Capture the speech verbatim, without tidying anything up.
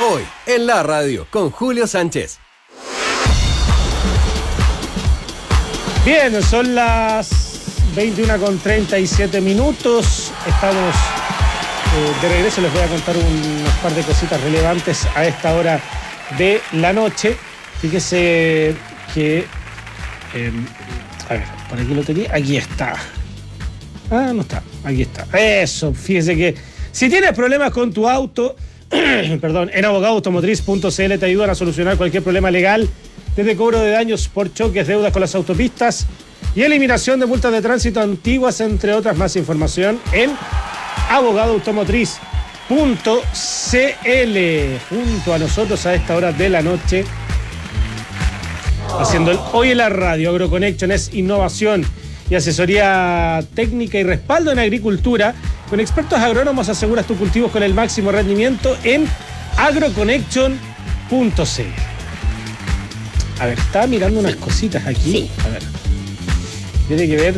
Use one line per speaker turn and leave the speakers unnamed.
Hoy, en la radio, con Julio Sánchez.
Bien, son las veintiuna con treinta y siete minutos. Estamos eh, de regreso. Les voy a contar un par de cositas relevantes a esta hora de la noche. Fíjese que... Eh, a ver, por aquí lo tenía. Aquí está. Ah, no está. Aquí está. Eso, fíjese que si tienes problemas con tu auto, perdón, en abogado automotriz punto c l te ayudan a solucionar cualquier problema legal, desde cobro de daños por choques, deudas con las autopistas y eliminación de multas de tránsito antiguas, entre otras. Más información en abogado automotriz punto c l. Junto a nosotros a esta hora de la noche, haciendo el Hoy en la Radio, AgroConnection es innovación y asesoría técnica y respaldo en agricultura. Con expertos agrónomos aseguras tus cultivos con el máximo rendimiento en agroconnection punto c l. A ver, estaba mirando unas cositas aquí.
Sí.
A ver. Tiene que ver